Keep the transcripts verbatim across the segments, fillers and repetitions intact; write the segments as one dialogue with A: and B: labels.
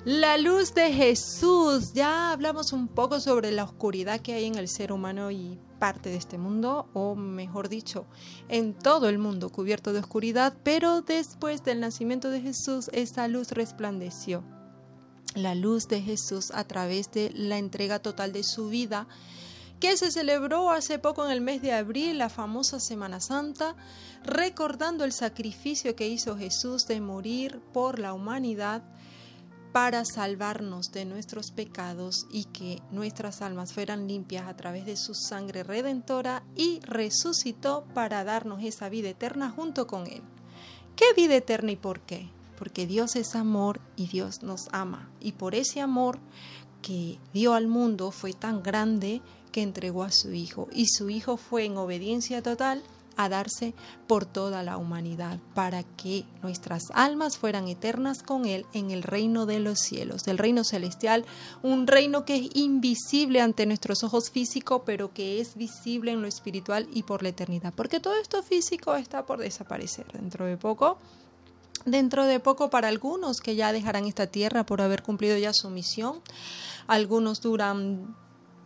A: La luz de Jesús. Ya hablamos un poco sobre la oscuridad que hay en el ser humano y parte de este mundo, o mejor dicho, en todo el mundo cubierto de oscuridad, pero después del nacimiento de Jesús, esa luz resplandeció. La luz de Jesús a través de la entrega total de su vida, que se celebró hace poco en el mes de abril, la famosa Semana Santa, recordando el sacrificio que hizo Jesús de morir por la humanidad para salvarnos de nuestros pecados y que nuestras almas fueran limpias a través de su sangre redentora, y resucitó para darnos esa vida eterna junto con Él. ¿Qué vida eterna y por qué? Porque Dios es amor y Dios nos ama, y por ese amor que dio al mundo fue tan grande que entregó a su Hijo, y su Hijo fue en obediencia total a darse por toda la humanidad, para que nuestras almas fueran eternas con Él en el reino de los cielos, del reino celestial, un reino que es invisible ante nuestros ojos físicos, pero que es visible en lo espiritual y por la eternidad, porque todo esto físico está por desaparecer dentro de poco. Dentro de poco para algunos que ya dejarán esta tierra por haber cumplido ya su misión. Algunos duran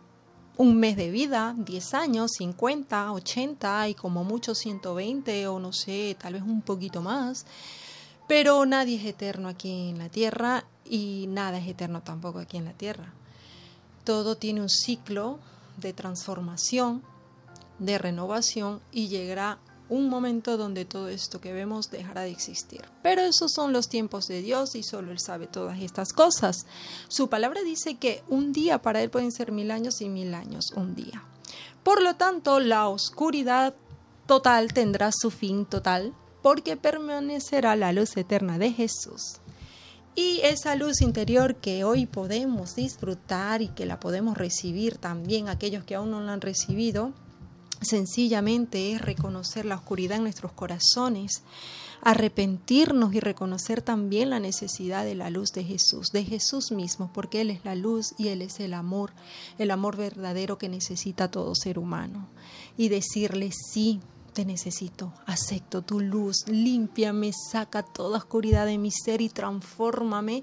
A: un mes de vida, diez años, cincuenta, ochenta y como mucho ciento veinte o no sé, tal vez un poquito más. Pero nadie es eterno aquí en la tierra y nada es eterno tampoco aquí en la tierra. Todo tiene un ciclo de transformación, de renovación, y llegará un momento donde todo esto que vemos dejará de existir. Pero esos son los tiempos de Dios y solo Él sabe todas estas cosas. Su palabra dice que un día para Él pueden ser mil años y mil años un día. Por lo tanto, la oscuridad total tendrá su fin total, porque permanecerá la luz eterna de Jesús. Y esa luz interior que hoy podemos disfrutar y que la podemos recibir también aquellos que aún no la han recibido, sencillamente es reconocer la oscuridad en nuestros corazones, arrepentirnos y reconocer también la necesidad de la luz de Jesús, de Jesús mismo, porque Él es la luz y Él es el amor, el amor verdadero que necesita todo ser humano. Y decirle: sí, te necesito, acepto tu luz, límpiame, saca toda oscuridad de mi ser y transfórmame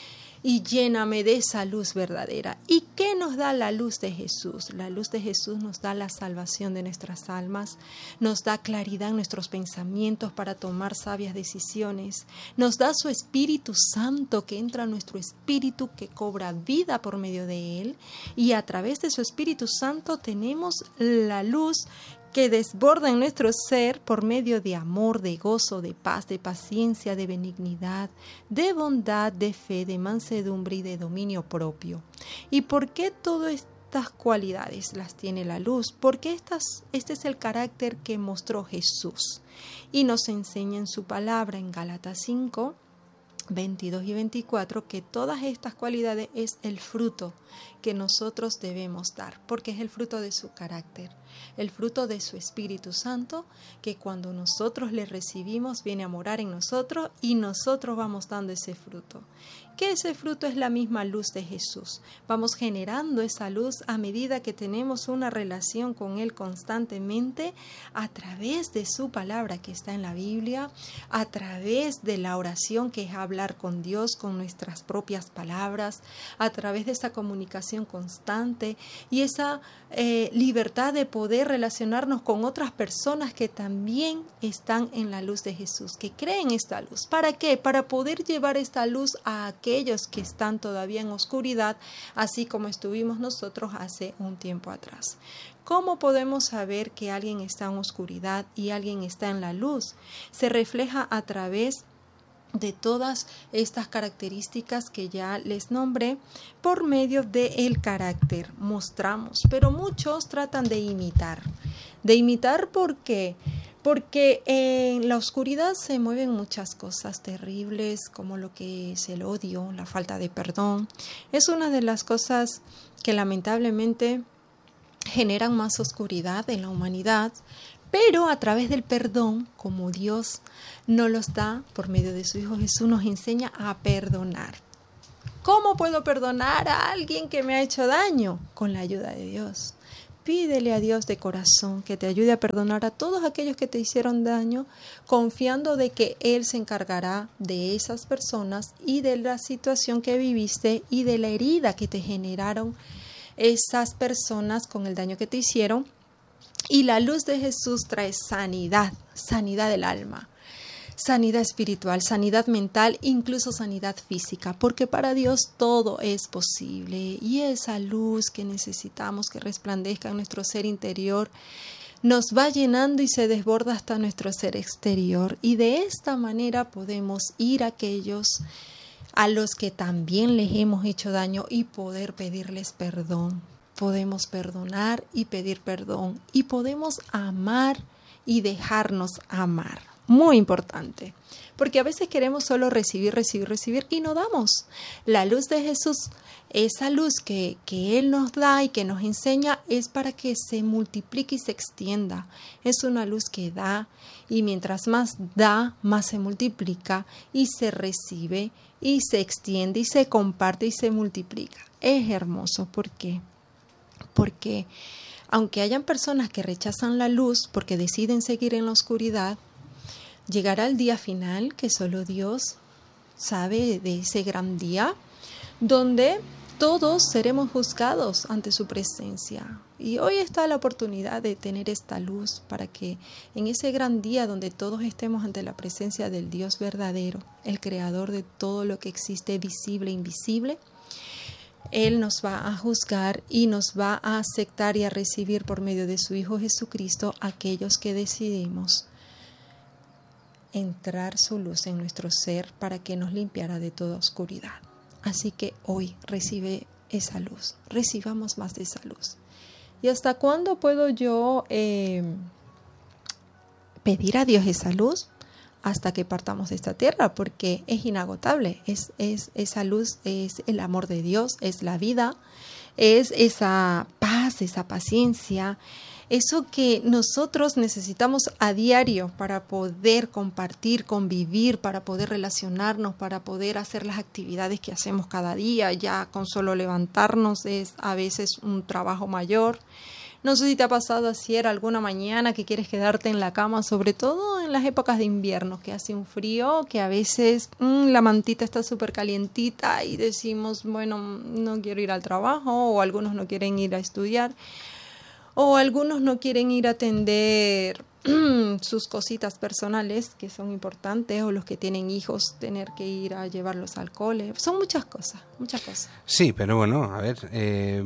A: y lléname de esa luz verdadera. ¿Y qué nos da la luz de Jesús? La luz de Jesús nos da la salvación de nuestras almas, nos da claridad en nuestros pensamientos para tomar sabias decisiones, nos da su Espíritu Santo que entra a nuestro espíritu, que cobra vida por medio de Él, y a través de su Espíritu Santo tenemos la luz que desborda en nuestro ser por medio de amor, de gozo, de paz, de paciencia, de benignidad, de bondad, de fe, de mansedumbre y de dominio propio. ¿Y por qué todas estas cualidades las tiene la luz? Porque estas, este es el carácter que mostró Jesús y nos enseña en su palabra en Gálatas cinco, veintidós y veinticuatro, que todas estas cualidades es el fruto que nosotros debemos dar, porque es el fruto de su carácter, el fruto de su Espíritu Santo, que cuando nosotros le recibimos viene a morar en nosotros y nosotros vamos dando ese fruto. Que ese fruto es la misma luz de Jesús. Vamos generando esa luz a medida que tenemos una relación con Él constantemente, a través de su palabra que está en la Biblia, a través de la oración que es hablar con Dios con nuestras propias palabras, a través de esa comunicación constante y esa eh, libertad de poder relacionarnos con otras personas que también están en la luz de Jesús, que creen esta luz. ¿Para qué? Para poder llevar esta luz a aquellos que están todavía en oscuridad, así como estuvimos nosotros hace un tiempo atrás. ¿Cómo podemos saber que alguien está en oscuridad y alguien está en la luz? Se refleja a través de todas estas características que ya les nombré por medio del carácter. Mostramos, pero muchos tratan de imitar. De imitar, ¿por qué? Porque en la oscuridad se mueven muchas cosas terribles, como lo que es el odio, la falta de perdón. Es una de las cosas que lamentablemente generan más oscuridad en la humanidad, pero a través del perdón, como Dios nos los da por medio de su Hijo Jesús, nos enseña a perdonar. ¿Cómo puedo perdonar a alguien que me ha hecho daño? Con la ayuda de Dios. pídele a Dios de corazón que te ayude a perdonar a todos aquellos que te hicieron daño, confiando de que Él se encargará de esas personas y de la situación que viviste y de la herida que te generaron esas personas con el daño que te hicieron. Y la luz de Jesús trae sanidad, sanidad del alma, sanidad espiritual, sanidad mental, incluso sanidad física, porque para Dios todo es posible. Y esa luz que necesitamos que resplandezca en nuestro ser interior nos va llenando y se desborda hasta nuestro ser exterior. Y de esta manera podemos ir a aquellos a los que también les hemos hecho daño y poder pedirles perdón. Podemos perdonar y pedir perdón y podemos amar y dejarnos amar. Muy importante, porque a veces queremos solo recibir, recibir, recibir y no damos. La luz de Jesús, esa luz que, que Él nos da y que nos enseña es para que se multiplique y se extienda. Es una luz que da y mientras más da, más se multiplica y se recibe y se extiende y se comparte y se multiplica. Es hermoso, ¿por qué? Porque aunque hayan personas que rechazan la luz porque deciden seguir en la oscuridad, llegará el día final que solo Dios sabe de ese gran día, donde todos seremos juzgados ante su presencia. Y hoy está la oportunidad de tener esta luz para que en ese gran día donde todos estemos ante la presencia del Dios verdadero, el creador de todo lo que existe, visible e invisible, Él nos va a juzgar y nos va a aceptar y a recibir por medio de su Hijo Jesucristo aquellos que decidimos entrar su luz en nuestro ser para que nos limpiara de toda oscuridad. Así que hoy recibe esa luz, recibamos más de esa luz. ¿Y hasta cuándo puedo yo eh, pedir a Dios esa luz? Hasta que partamos de esta tierra, porque es inagotable. Es, es, esa luz es el amor de Dios, es la vida, es esa paz, esa paciencia, eso que nosotros necesitamos a diario para poder compartir, convivir, para poder relacionarnos, para poder hacer las actividades que hacemos cada día. Ya con solo levantarnos es a veces un trabajo mayor. No sé si te ha pasado así, era alguna mañana que quieres quedarte en la cama, sobre todo en las épocas de invierno, que hace un frío, que a veces mmm, la mantita está súper calientita y decimos, bueno, no quiero ir al trabajo, o algunos no quieren ir a estudiar, o algunos no quieren ir a atender sus cositas personales que son importantes, o los que tienen hijos, tener que ir a llevarlos al cole. Son muchas cosas, muchas cosas.
B: Sí, pero bueno, a ver... Eh...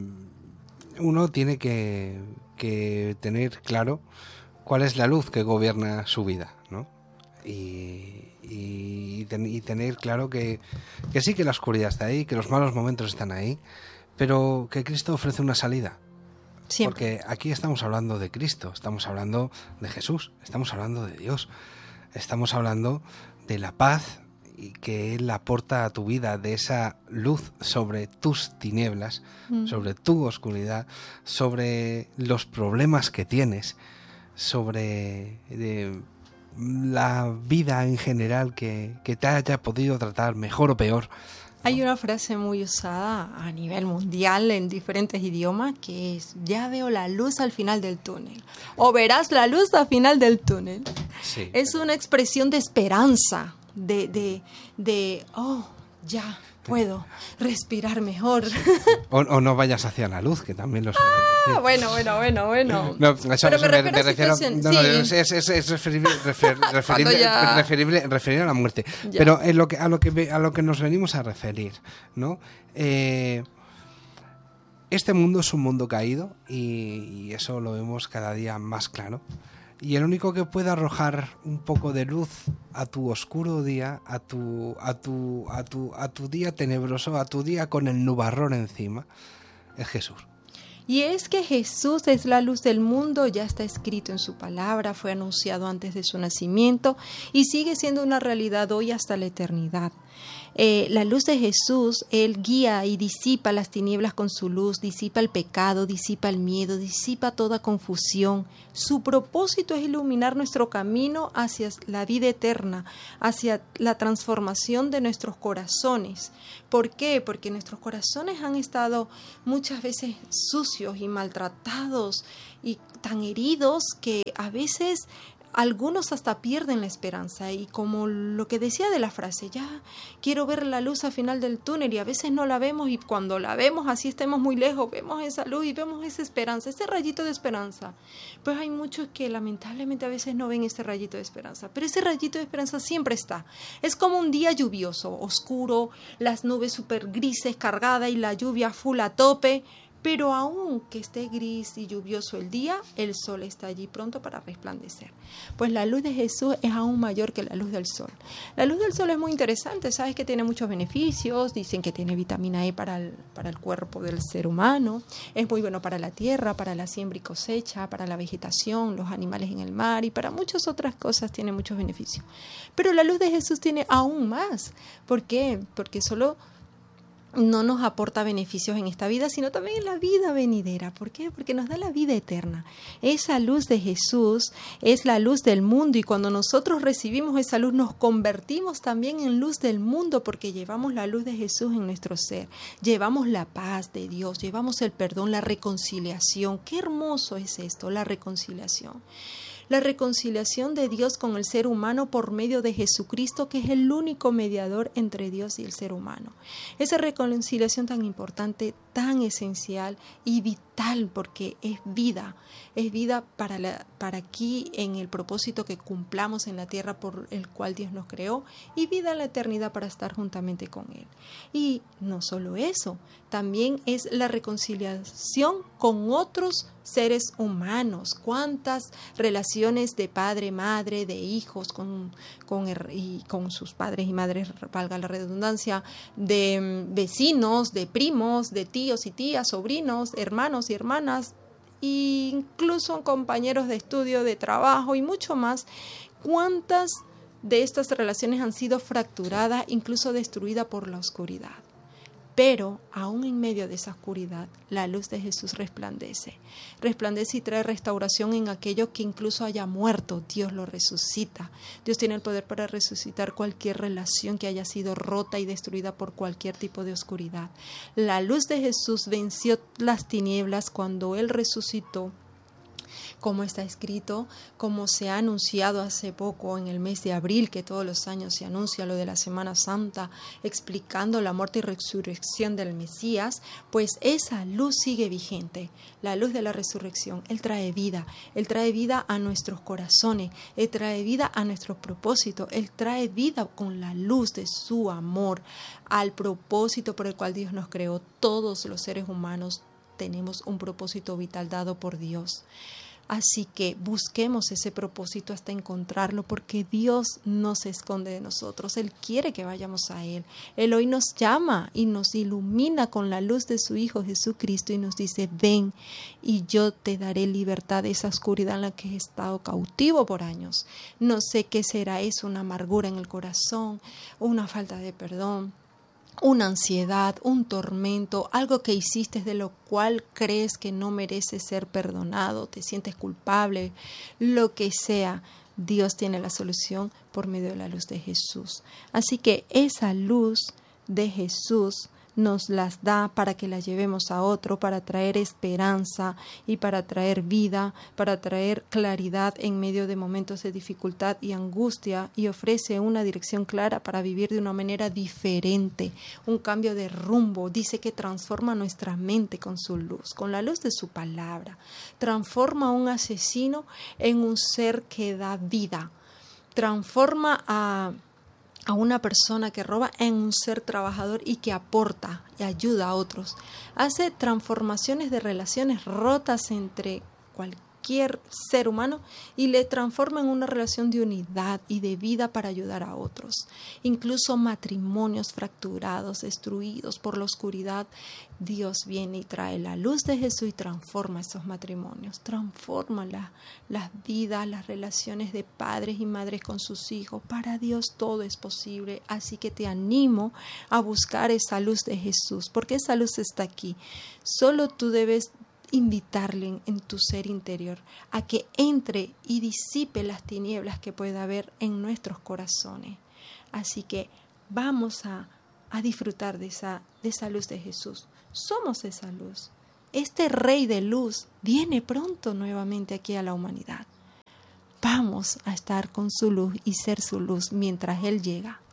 B: uno tiene que, que tener claro cuál es la luz que gobierna su vida, ¿no? Y, y, ten, y tener claro que, que sí, que la oscuridad está ahí, que los malos momentos están ahí, pero que Cristo ofrece una salida. Siempre. Porque aquí estamos hablando de Cristo, estamos hablando de Jesús, estamos hablando de Dios, estamos hablando de la paz y que Él aporta a tu vida, de esa luz sobre tus tinieblas, mm. sobre tu oscuridad, sobre los problemas que tienes, sobre de, la vida en general que, que te haya podido tratar mejor o peor.
A: Hay una frase muy usada a nivel mundial en diferentes idiomas que es: ya veo la luz al final del túnel, o verás la luz al final del túnel. Sí. Es una expresión de esperanza. De, de, de, oh, ya puedo respirar mejor. Sí, sí.
B: O, o no vayas hacia la luz, que también lo
A: suelen decir. Ah, bueno, bueno, bueno, bueno.
B: No, eso,
A: Pero
B: eso
A: me,
B: me,
A: me
B: refiero,
A: sí.
B: no, no, es, es, es, es referible, refer, referible,
A: ya...
B: referible, referible a la muerte. Ya. Pero en lo que, a, lo que, a lo que nos venimos a referir, ¿no? Eh, este mundo es un mundo caído y, y eso lo vemos cada día más claro. Y el único que puede arrojar un poco de luz a tu oscuro día, a tu, a tu, a tu, a tu día tenebroso, a tu día con el nubarrón encima, es Jesús.
A: Y es que Jesús es la luz del mundo, ya está escrito en su palabra, fue anunciado antes de su nacimiento y sigue siendo una realidad hoy hasta la eternidad. Eh, la luz de Jesús, Él guía y disipa las tinieblas con su luz, disipa el pecado, disipa el miedo, disipa toda confusión. Su propósito es iluminar nuestro camino hacia la vida eterna, hacia la transformación de nuestros corazones. ¿Por qué? Porque nuestros corazones han estado muchas veces sucios sucios y maltratados y tan heridos que a veces algunos hasta pierden la esperanza, y como lo que decía de la frase, ya quiero ver la luz al final del túnel, y a veces no la vemos, y cuando la vemos así estemos muy lejos, vemos esa luz y vemos esa esperanza, ese rayito de esperanza. Pues hay muchos que lamentablemente a veces no ven ese rayito de esperanza, pero ese rayito de esperanza siempre está. Es como un día lluvioso, oscuro, las nubes súper grises cargadas y la lluvia full a tope. Pero aun que esté gris y lluvioso el día, el sol está allí pronto para resplandecer. Pues la luz de Jesús es aún mayor que la luz del sol. La luz del sol es muy interesante, sabes que tiene muchos beneficios, dicen que tiene vitamina E para el, para el cuerpo del ser humano, es muy bueno para la tierra, para la siembra y cosecha, para la vegetación, los animales en el mar y para muchas otras cosas tiene muchos beneficios. Pero la luz de Jesús tiene aún más. ¿Por qué? Porque solo no nos aporta beneficios en esta vida, sino también en la vida venidera. ¿Por qué? Porque nos da la vida eterna. Esa luz de Jesús es la luz del mundo, y cuando nosotros recibimos esa luz nos convertimos también en luz del mundo, porque llevamos la luz de Jesús en nuestro ser. Llevamos la paz de Dios, llevamos el perdón, la reconciliación. Qué hermoso es esto, la reconciliación. La reconciliación de Dios con el ser humano por medio de Jesucristo, que es el único mediador entre Dios y el ser humano. Esa reconciliación tan importante, tan esencial y vital, porque es vida, es vida para, la, para aquí en el propósito que cumplamos en la tierra por el cual Dios nos creó, y vida en la eternidad para estar juntamente con Él. Y no solo eso, también es la reconciliación con otros seres humanos. Cuántas relaciones de padre, madre, de hijos con, con, y con sus padres y madres, valga la redundancia, de vecinos, de primos, de tíos y tías, sobrinos, hermanos y hermanas, e incluso compañeros de estudio, de trabajo y mucho más. Cuántas de estas relaciones han sido fracturadas, incluso destruidas por la oscuridad. Pero aún en medio de esa oscuridad, la luz de Jesús resplandece. Resplandece y trae restauración en aquello que incluso haya muerto. Dios lo resucita. Dios tiene el poder para resucitar cualquier relación que haya sido rota y destruida por cualquier tipo de oscuridad. La luz de Jesús venció las tinieblas cuando Él resucitó, como está escrito, como se ha anunciado hace poco en el mes de abril, que todos los años se anuncia lo de la Semana Santa, explicando la muerte y resurrección del Mesías. Pues esa luz sigue vigente, la luz de la resurrección. Él trae vida, Él trae vida a nuestros corazones, Él trae vida a nuestros propósitos, Él trae vida con la luz de su amor al propósito por el cual Dios nos creó. Todos los seres humanos tenemos un propósito vital dado por Dios. Así que busquemos ese propósito hasta encontrarlo, porque Dios no se esconde de nosotros. Él quiere que vayamos a Él. Él hoy nos llama y nos ilumina con la luz de su Hijo Jesucristo y nos dice: ven y yo te daré libertad de esa oscuridad en la que he estado cautivo por años. No sé qué será eso, una amargura en el corazón, una falta de perdón, una ansiedad, un tormento, algo que hiciste de lo cual crees que no mereces ser perdonado, te sientes culpable, lo que sea. Dios tiene la solución por medio de la luz de Jesús. Así que esa luz de Jesús nos las da para que la llevemos a otro, para traer esperanza y para traer vida, para traer claridad en medio de momentos de dificultad y angustia, y ofrece una dirección clara para vivir de una manera diferente, un cambio de rumbo. Dice que transforma nuestra mente con su luz, con la luz de su palabra. Transforma a un asesino en un ser que da vida. Transforma a a una persona que roba en un ser trabajador y que aporta y ayuda a otros. Hace transformaciones de relaciones rotas entre cualquier ser humano y le transforma en una relación de unidad y de vida para ayudar a otros. Incluso matrimonios fracturados, destruidos por la oscuridad, Dios viene y trae la luz de Jesús y transforma esos matrimonios, transforma la, las vidas, las relaciones de padres y madres con sus hijos. Para Dios todo es posible, así que te animo a buscar esa luz de Jesús, porque esa luz está aquí. Solo tú debes invitarle en tu ser interior a que entre y disipe las tinieblas que pueda haber en nuestros corazones. Así que vamos a, a disfrutar de esa, de esa luz de Jesús. Somos esa luz. este Rey de luz viene pronto nuevamente aquí a la humanidad. Vamos a estar con su luz y ser su luz mientras Él llega.